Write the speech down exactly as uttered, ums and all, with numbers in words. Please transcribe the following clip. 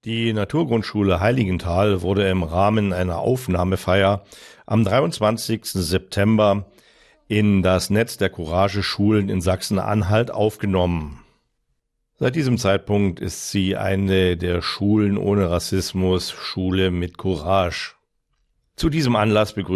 Die Naturgrundschule Heiligenthal wurde im Rahmen einer Aufnahmefeier am dreiundzwanzigsten September in das Netz der Courage-Schulen in Sachsen-Anhalt aufgenommen. Seit diesem Zeitpunkt ist sie eine der Schulen ohne Rassismus, Schule mit Courage. Zu diesem Anlass begrüßen